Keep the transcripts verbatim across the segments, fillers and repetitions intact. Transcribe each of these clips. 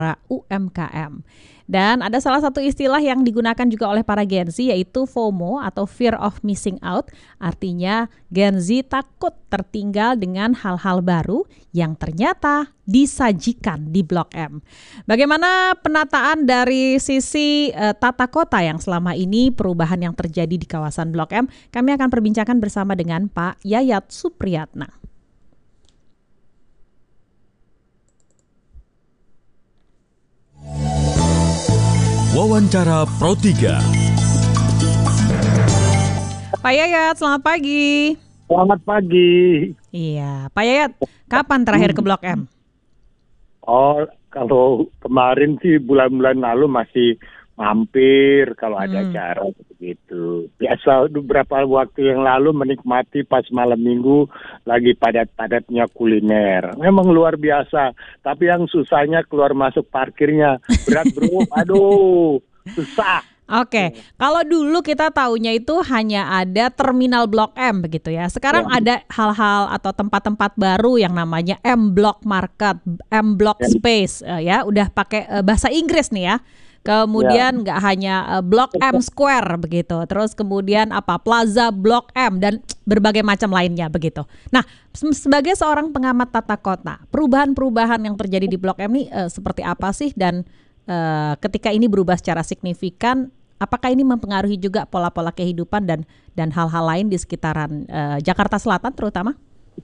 U M K M. Dan ada salah satu istilah yang digunakan juga oleh para Gen Z, yaitu FOMO atau Fear of Missing Out. Artinya Gen Z takut tertinggal dengan hal-hal baru yang ternyata disajikan di Blok M. Bagaimana penataan dari sisi uh, tata kota yang selama ini perubahan yang terjadi di kawasan Blok M? Kami akan perbincangkan bersama dengan Pak Yayat Supriyatna. Wawancara Pro tiga. Pak Yayat, selamat pagi. Selamat pagi. Iya, Pak Yayat, kapan terakhir ke Blok M? Oh, kalau kemarin sih bulan-bulan lalu masih mampir kalau ada Hmm. acara begitu. Biasa beberapa waktu yang lalu menikmati pas malam minggu lagi padat-padatnya kuliner. Memang luar biasa. Tapi yang susahnya keluar masuk parkirnya. Berat bro, aduh, susah. Oke, kalau dulu kita taunya itu hanya ada terminal Blok M begitu ya. Sekarang Ya. ada hal-hal atau tempat-tempat baru yang namanya M Block Market, M Block Ya. Space, eh, ya. Udah pakai eh, bahasa Inggris nih ya. Kemudian nggak hanya eh, Blok M Square begitu. Terus kemudian apa Plaza Blok M dan berbagai macam lainnya begitu. Nah, se- sebagai seorang pengamat tata kota, perubahan-perubahan yang terjadi di Blok M ini eh, seperti apa sih, dan eh, ketika ini berubah secara signifikan, apakah ini mempengaruhi juga pola-pola kehidupan dan dan hal-hal lain di sekitaran eh, Jakarta Selatan terutama?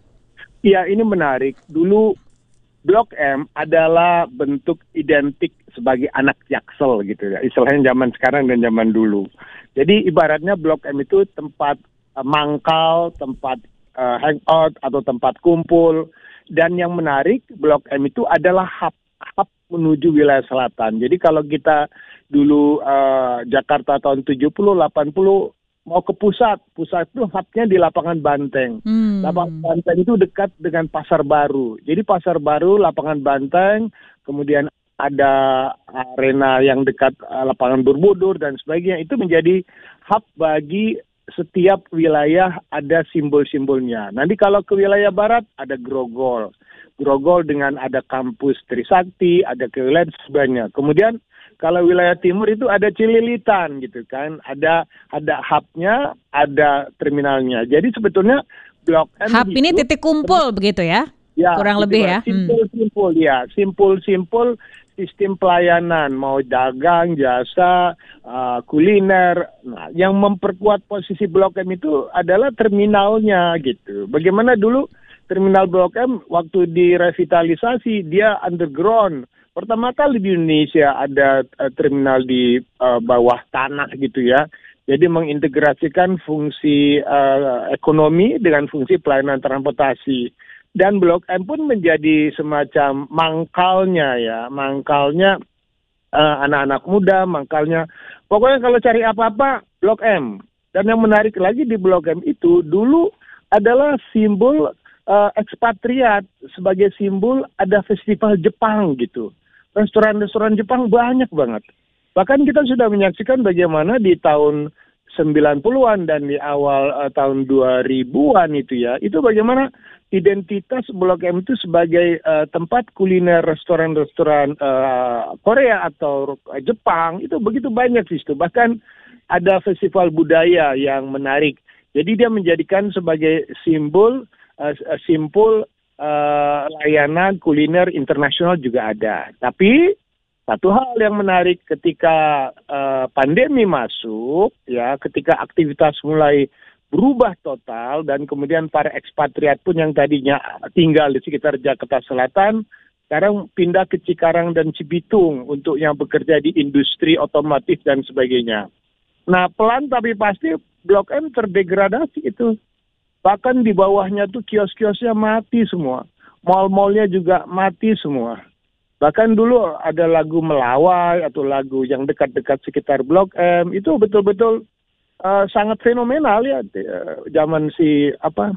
Iya, ini menarik. Dulu Blok M adalah bentuk identik sebagai anak Jaksel gitu ya. Istilahnya zaman sekarang dan zaman dulu. Jadi ibaratnya Blok M itu tempat uh, mangkal, tempat uh, hangout atau tempat kumpul. Dan yang menarik, Blok M itu adalah hub, hub menuju wilayah selatan. Jadi kalau kita dulu uh, Jakarta tahun tujuh puluh, delapan puluh mau ke pusat, pusat itu hubnya di Lapangan Banteng. Hmm. Lapangan Banteng itu dekat dengan Pasar Baru. Jadi Pasar Baru, Lapangan Banteng, kemudian ada arena yang dekat uh, Lapangan Borobudur dan sebagainya. Itu menjadi hub bagi setiap wilayah, ada simbol-simbolnya. Nanti kalau ke wilayah barat ada Grogol. Grogol dengan ada kampus Trisakti, ada ke wilayah sebagainya. Kemudian kalau wilayah timur itu ada Cililitan gitu kan, ada ada hubnya, ada terminalnya. Jadi sebetulnya Blok M Hub ini itu, titik kumpul begitu ya? ya, Kurang gitu lebih kan. ya. Hmm. Simpul-simpul ya, simpul-simpul sistem pelayanan, mau dagang, jasa, uh, kuliner. Nah, yang memperkuat posisi Blok M itu adalah terminalnya gitu. Bagaimana dulu terminal Blok M waktu direvitalisasi dia underground. Pertama kali di Indonesia ada uh, terminal di uh, bawah tanah gitu ya. Jadi mengintegrasikan fungsi uh, ekonomi dengan fungsi pelayanan transportasi. Dan Blok M pun menjadi semacam mangkalnya ya, mangkalnya uh, anak-anak muda, mangkalnya. Pokoknya kalau cari apa-apa, Blok M. Dan yang menarik lagi di Blok M itu dulu adalah simbol uh, ekspatriat. Sebagai simbol ada festival Jepang gitu. Restoran-restoran Jepang banyak banget. Bahkan kita sudah menyaksikan bagaimana di tahun sembilan puluhan dan di awal uh, tahun dua ribuan itu ya, itu bagaimana identitas Blok M itu sebagai uh, tempat kuliner restoran-restoran uh, Korea atau uh, Jepang, itu begitu banyak di situ. Bahkan ada festival budaya yang menarik. Jadi dia menjadikan sebagai simbol, uh, simpul Uh, layanan kuliner internasional juga ada. Tapi satu hal yang menarik ketika uh, pandemi masuk, ya, ketika aktivitas mulai berubah total dan kemudian para ekspatriat pun yang tadinya tinggal di sekitar Jakarta Selatan, sekarang pindah ke Cikarang dan Cibitung untuk yang bekerja di industri otomotif dan sebagainya. Nah, pelan tapi pasti Blok M terdegradasi itu. Bahkan di bawahnya tuh kios-kiosnya mati semua. Mal-malnya juga mati semua. Bahkan dulu ada lagu Melawai atau lagu yang dekat-dekat sekitar Blok M. Itu betul-betul uh, sangat fenomenal ya. Uh, zaman si apa...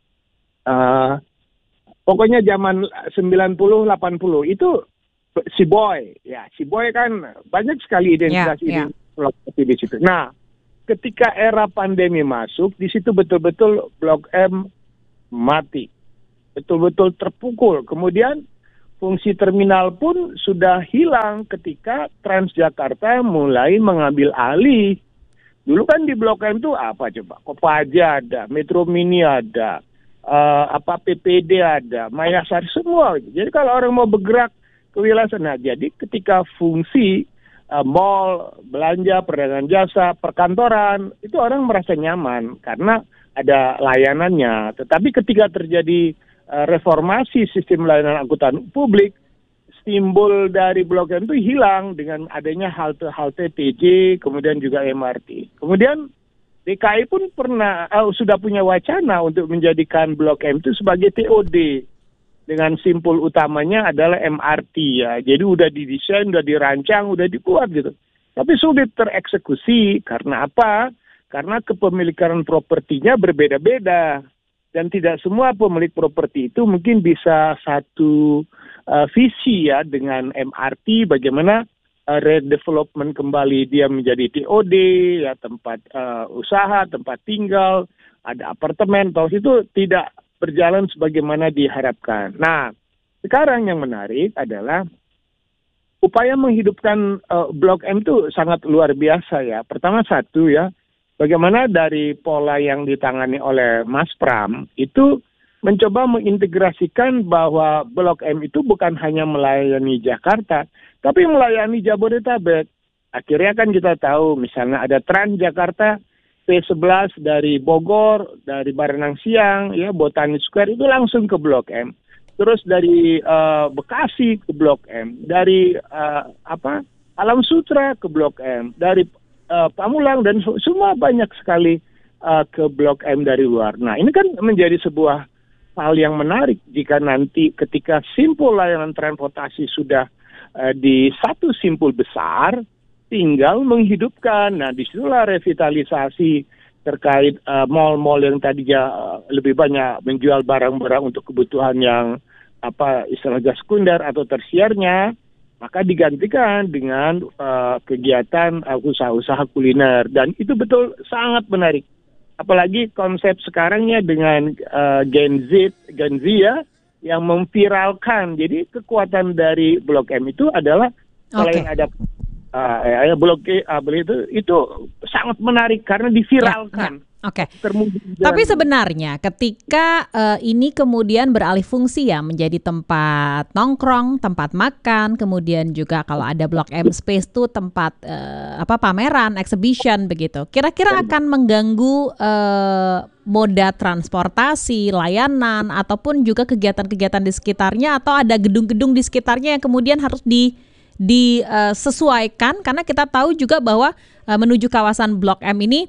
Uh, pokoknya zaman sembilan puluh delapan puluh itu si Boy. Ya, si Boy kan banyak sekali identitas Ya, ya. ini di situ. Nah, ketika era pandemi masuk, di situ betul-betul Blok M mati. Betul-betul terpukul. Kemudian fungsi terminal pun sudah hilang ketika Transjakarta mulai mengambil alih. Dulu kan di Blok M itu apa coba? Kopaja ada, Metro Mini ada, uh, apa P P D ada, Mayasari semua. Jadi kalau orang mau bergerak ke wilayah sana, jadi ketika fungsi uh, mall, belanja, perdagangan jasa, perkantoran, itu orang merasa nyaman karena ada layanannya. Tetapi ketika terjadi reformasi sistem layanan angkutan publik, simbol dari Blok M itu hilang dengan adanya halte-halte T J, kemudian juga M R T. Kemudian D K I pun pernah uh, sudah punya wacana untuk menjadikan Blok M itu sebagai T O D dengan simpul utamanya adalah M R T ya. Jadi udah didesain, udah dirancang, udah dibuat gitu. Tapi sulit tereksekusi karena apa? Karena kepemilikan propertinya berbeda-beda. Dan tidak semua pemilik properti itu mungkin bisa satu uh, visi ya dengan M R T, bagaimana uh, redevelopment kembali dia menjadi T O D, ya tempat uh, usaha, tempat tinggal, ada apartemen, atau itu tidak berjalan sebagaimana diharapkan. Nah, sekarang yang menarik adalah upaya menghidupkan uh, Blok M itu sangat luar biasa ya. Pertama satu ya, bagaimana dari pola yang ditangani oleh Mas Pram itu mencoba mengintegrasikan bahwa Blok M itu bukan hanya melayani Jakarta, tapi melayani Jabodetabek. Akhirnya kan kita tahu misalnya ada Transjakarta P sebelas dari Bogor, dari Baranang Siang, ya Botani Square itu langsung ke Blok M. Terus dari uh, Bekasi ke Blok M, dari uh, apa Alam Sutra ke Blok M, dari Uh, Pamulang dan semua banyak sekali uh, ke Blok M dari luar. Nah, ini kan menjadi sebuah hal yang menarik jika nanti ketika simpul layanan transportasi sudah uh, di satu simpul besar, tinggal menghidupkan. Nah, disitulah revitalisasi terkait uh, mal-mal yang tadinya uh, lebih banyak menjual barang-barang untuk kebutuhan yang apa istilahnya sekunder atau tersiernya, maka digantikan dengan uh, kegiatan uh, usaha-usaha kuliner. Dan itu betul sangat menarik. Apalagi konsep sekarangnya dengan uh, Gen Z, Gen Z ya, yang memviralkan. Jadi kekuatan dari Blok M itu adalah selain okay. ada uh, ya, Blok E, uh, itu, itu sangat menarik karena diviralkan. Ya, ya. Oke. Okay. Tapi sebenarnya ketika uh, ini kemudian beralih fungsi ya menjadi tempat nongkrong, tempat makan, kemudian juga kalau ada Blok M Space tuh tempat uh, apa pameran, exhibition begitu. Kira-kira akan mengganggu uh, moda transportasi, layanan ataupun juga kegiatan-kegiatan di sekitarnya, atau ada gedung-gedung di sekitarnya yang kemudian harus di disesuaikan uh, karena kita tahu juga bahwa uh, menuju kawasan Blok M ini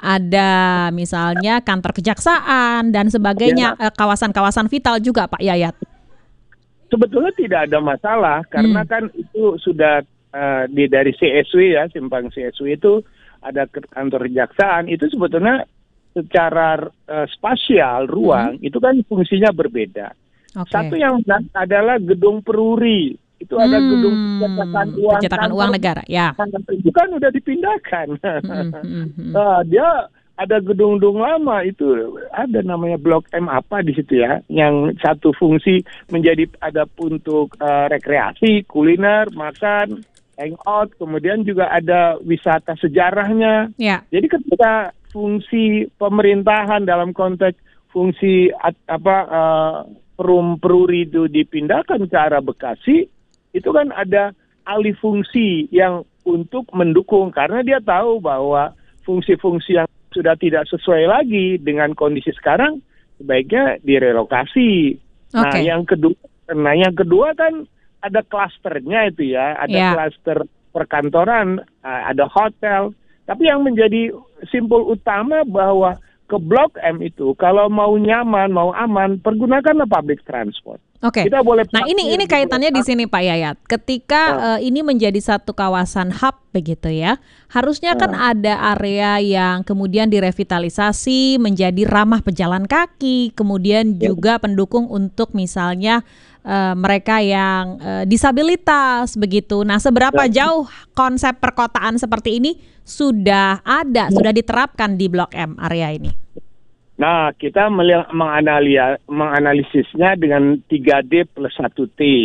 ada misalnya kantor kejaksaan dan sebagainya, ya. uh, kawasan-kawasan vital juga Pak Yayat. Sebetulnya tidak ada masalah karena hmm. kan itu sudah uh, di dari C S W ya, simpang C S W itu ada kantor kejaksaan, itu sebetulnya secara uh, spasial ruang hmm. itu kan fungsinya berbeda. Okay. Satu yang adalah gedung peruri. Itu ada hmm, gedung pencetakan uang, pencetakan uang negara, ya. Itu kan udah dipindahkan. Hmm, hmm, hmm. Nah, dia ada gedung-gedung lama itu ada namanya Blok M apa di situ ya, yang satu fungsi menjadi ada untuk uh, rekreasi, kuliner, makan, hangout, kemudian juga ada wisata sejarahnya. Ya. Jadi ketika fungsi pemerintahan dalam konteks fungsi at, apa uh, perum peruri itu dipindahkan ke arah Bekasi, itu kan ada alih fungsi yang untuk mendukung karena dia tahu bahwa fungsi-fungsi yang sudah tidak sesuai lagi dengan kondisi sekarang sebaiknya direlokasi. Okay. Nah, yang kedua, nah yang kedua kan ada klasternya itu ya, ada yeah. klaster perkantoran, ada hotel. Tapi yang menjadi simpul utama bahwa ke Blok M itu kalau mau nyaman, mau aman, pergunakanlah public transport. Oke. Okay. Nah ini ini kaitannya di sini Pak Yayat. Ketika nah. uh, ini menjadi satu kawasan hub begitu ya, harusnya nah. kan ada area yang kemudian direvitalisasi menjadi ramah pejalan kaki, kemudian ya. juga pendukung untuk misalnya uh, mereka yang uh, disabilitas begitu. Nah seberapa ya. jauh konsep perkotaan seperti ini sudah ada, ya. sudah diterapkan di Blok M area ini? Nah, kita menganalisisnya dengan tiga D plus satu T.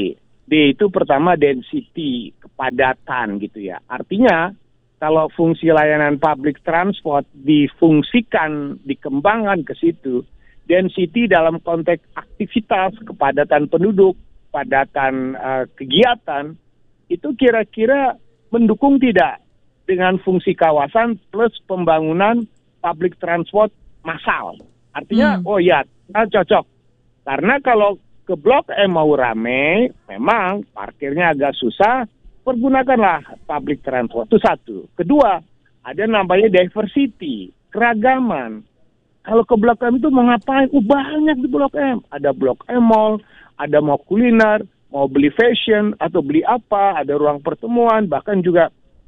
D itu pertama density, kepadatan gitu ya. Artinya kalau fungsi layanan public transport difungsikan, dikembangkan ke situ, density dalam konteks aktivitas, kepadatan penduduk, kepadatan uh, kegiatan, itu kira-kira mendukung tidak dengan fungsi kawasan plus pembangunan public transport massal. Artinya, hmm. oh ya, nah cocok. Karena kalau ke Blok M mau rame, memang parkirnya agak susah, pergunakanlah public transport. Itu satu. Kedua, ada namanya diversity, keragaman. Kalau ke Blok M itu mau ngapain? Oh, banyak di Blok M. Ada Blok M Mall, ada mau kuliner, mau beli fashion, atau beli apa, ada ruang pertemuan, bahkan juga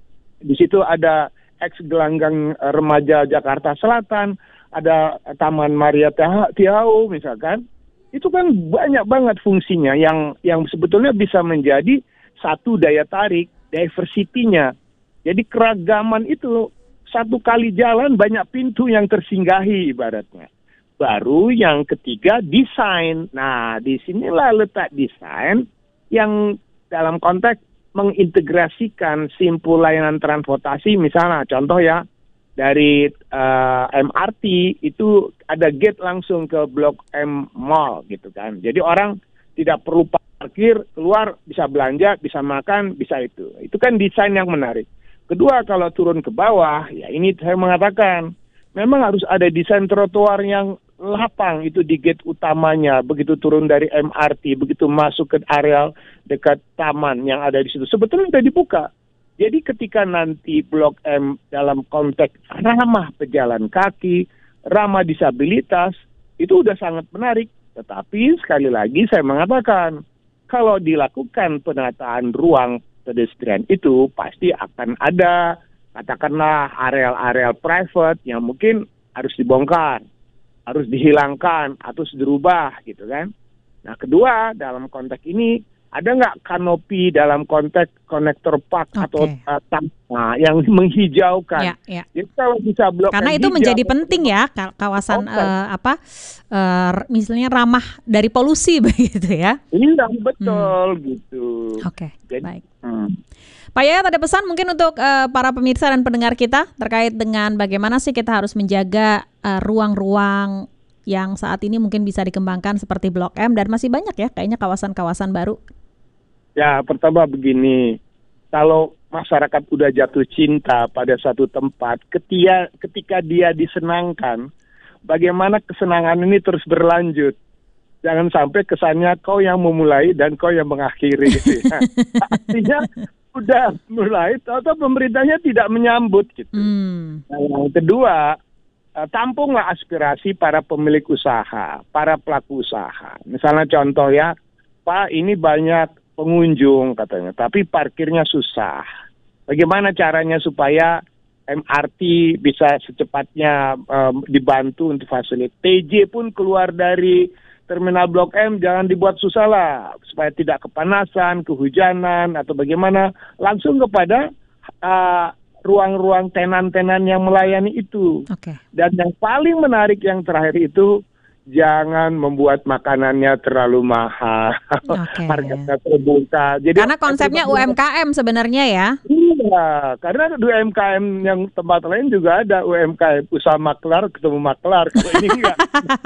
di situ ada ex gelanggang remaja Jakarta Selatan, ada Taman Maria Tiao misalkan. Itu kan banyak banget fungsinya yang yang sebetulnya bisa menjadi satu daya tarik, diversity-nya. Jadi keragaman itu satu kali jalan banyak pintu yang tersinggahi ibaratnya. Baru yang ketiga desain. Nah, disinilah letak desain yang dalam konteks mengintegrasikan simpul layanan transportasi, misalnya contoh ya, dari uh, M R T itu ada gate langsung ke Blok M Mall gitu kan. Jadi orang tidak perlu parkir, keluar bisa belanja, bisa makan, bisa itu. Itu kan desain yang menarik. Kedua, kalau turun ke bawah, ya ini saya mengatakan memang harus ada desain trotoar yang lapang itu di gate utamanya. Begitu turun dari M R T, begitu masuk ke area dekat taman yang ada di situ. Sebetulnya sudah dibuka. Jadi ketika nanti Blok M dalam konteks ramah pejalan kaki, ramah disabilitas, itu udah sangat menarik. Tetapi sekali lagi saya mengatakan, kalau dilakukan penataan ruang pedestrian itu, pasti akan ada, katakanlah areal-areal private yang mungkin harus dibongkar, harus dihilangkan, atau dirubah gitu kan. Nah kedua, dalam konteks ini, ada nggak kanopi dalam konteks konektor park okay. atau uh, tanah yang menghijaukan? Ya, ya. Jadi kalau bisa blok karena itu hijau, menjadi penting ya kawasan okay. uh, apa uh, misalnya ramah dari polusi begitu ya? Iya betul hmm. gitu. Oke, okay. baik. Hmm. Pak Yayat, ada pesan mungkin untuk uh, para pemirsa dan pendengar kita terkait dengan bagaimana sih kita harus menjaga uh, ruang-ruang yang saat ini mungkin bisa dikembangkan seperti Blok M dan masih banyak ya kayaknya kawasan-kawasan baru. Ya, pertama begini, kalau masyarakat udah jatuh cinta pada satu tempat, ketika, ketika dia disenangkan, bagaimana kesenangan ini terus berlanjut. Jangan sampai kesannya kau yang memulai dan kau yang mengakhiri. Gitu ya. Artinya udah mulai, atau pemerintahnya tidak menyambut. Gitu. Hmm. Nah, yang kedua, tampunglah aspirasi para pemilik usaha, para pelaku usaha. Misalnya contoh ya, Pak ini banyak pengunjung katanya, tapi parkirnya susah. Bagaimana caranya supaya M R T bisa secepatnya um, dibantu untuk fasilitas? T J pun keluar dari terminal Blok M jangan dibuat susah lah, supaya tidak kepanasan, kehujanan, atau bagaimana, langsung kepada uh, ruang-ruang tenan-tenan yang melayani itu. Okay. Dan yang paling menarik yang terakhir itu, jangan membuat makanannya terlalu mahal, okay. Harganya terbuka. Jadi karena konsepnya U M K M sebenarnya ya? Iya, karena U M K M yang tempat lain juga ada U M K M, usaha maklar ketemu maklar, kalau ini enggak.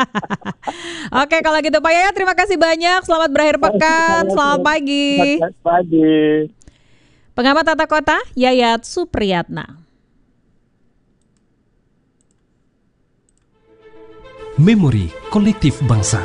Oke, kalau gitu Pak Yayat, terima kasih banyak. Selamat berakhir pekan, selamat pagi. Selamat pagi. Pengamat tata kota Yayat Supriyatna. Memori kolektif bangsa.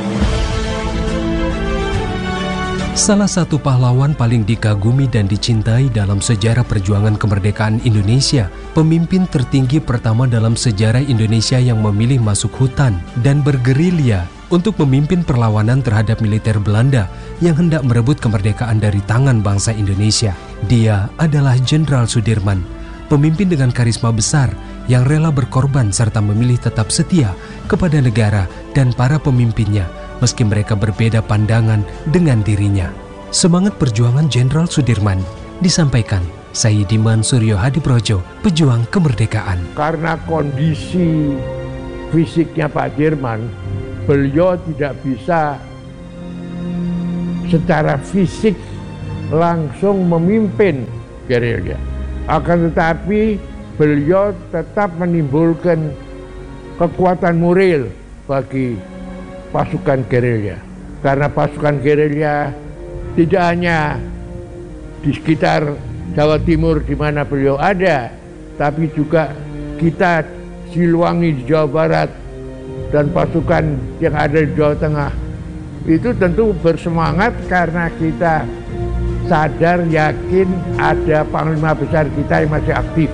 Salah satu pahlawan paling dikagumi dan dicintai dalam sejarah perjuangan kemerdekaan Indonesia, pemimpin tertinggi pertama dalam sejarah Indonesia yang memilih masuk hutan dan bergerilya untuk memimpin perlawanan terhadap militer Belanda yang hendak merebut kemerdekaan dari tangan bangsa Indonesia. Dia adalah Jenderal Sudirman, pemimpin dengan karisma besar yang rela berkorban serta memilih tetap setia kepada negara dan para pemimpinnya meski mereka berbeda pandangan dengan dirinya. Semangat perjuangan Jenderal Sudirman disampaikan Sayyidiman Suryo Hadiprojo, pejuang kemerdekaan. Karena kondisi fisiknya Pak Dirman, beliau tidak bisa secara fisik langsung memimpin gerilya. Akan tetapi beliau tetap menimbulkan kekuatan moral bagi pasukan gerilya. Karena pasukan gerilya tidak hanya di sekitar Jawa Timur di mana beliau ada, tapi juga kita Siliwangi di Jawa Barat dan pasukan yang ada di Jawa Tengah itu tentu bersemangat karena kita sadar, yakin ada panglima besar kita yang masih aktif.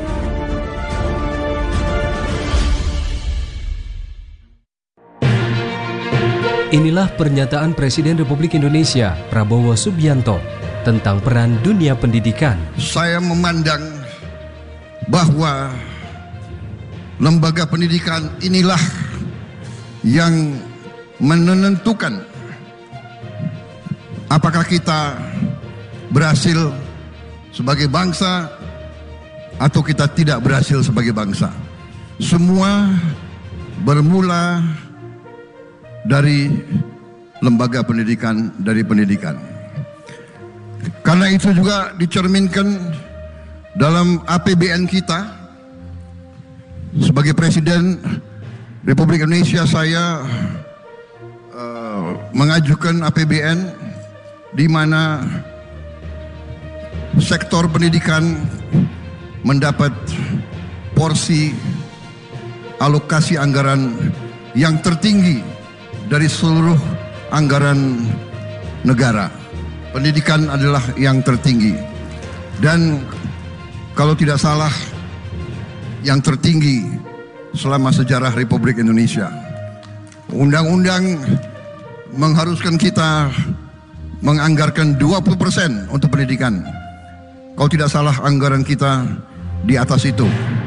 Inilah pernyataan Presiden Republik Indonesia Prabowo Subianto tentang peran dunia pendidikan. Saya memandang bahwa lembaga pendidikan inilah yang menentukan apakah kita berhasil sebagai bangsa atau kita tidak berhasil sebagai bangsa. Semua bermula dari lembaga pendidikan, dari pendidikan. Karena itu juga dicerminkan dalam A P B N kita. Sebagai Presiden Republik Indonesia, saya uh, mengajukan A P B N di mana sektor pendidikan mendapat porsi alokasi anggaran yang tertinggi dari seluruh anggaran negara. Pendidikan adalah yang tertinggi, dan kalau tidak salah yang tertinggi selama sejarah Republik Indonesia. Undang-undang mengharuskan kita menganggarkan dua puluh persen untuk pendidikan. Kalau tidak salah anggaran kita di atas itu.